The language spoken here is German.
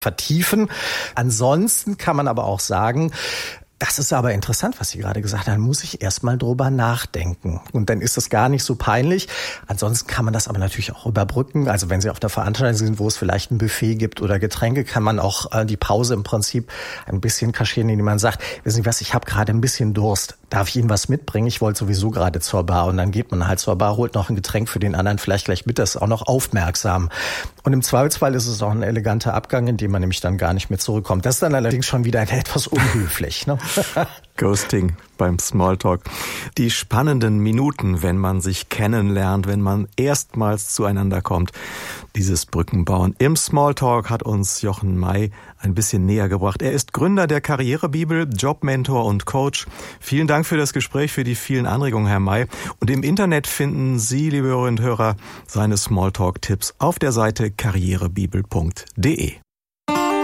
vertiefen. Ansonsten kann man aber auch sagen, das ist aber interessant, was Sie gerade gesagt haben. Muss ich erst mal drüber nachdenken. Und dann ist das gar nicht so peinlich. Ansonsten kann man das aber natürlich auch überbrücken. Also wenn Sie auf der Veranstaltung sind, wo es vielleicht ein Buffet gibt oder Getränke, kann man auch die Pause im Prinzip ein bisschen kaschieren, indem man sagt, wissen Sie was, ich habe gerade ein bisschen Durst. Darf ich Ihnen was mitbringen? Ich wollte sowieso gerade zur Bar. Und dann geht man halt zur Bar, holt noch ein Getränk für den anderen, vielleicht gleich mit. Das ist auch noch aufmerksam. Und im Zweifelsfall ist es auch ein eleganter Abgang, in dem man nämlich dann gar nicht mehr zurückkommt. Das ist dann allerdings schon wieder etwas unhöflich, ne? Ghosting beim Smalltalk. Die spannenden Minuten, wenn man sich kennenlernt, wenn man erstmals zueinander kommt. Dieses Brückenbauen im Smalltalk hat uns Jochen May ein bisschen näher gebracht. Er ist Gründer der Karrierebibel, Jobmentor und Coach. Vielen Dank für das Gespräch, für die vielen Anregungen, Herr May. Und im Internet finden Sie, liebe Hörerinnen und Hörer, seine Smalltalk-Tipps auf der Seite karrierebibel.de.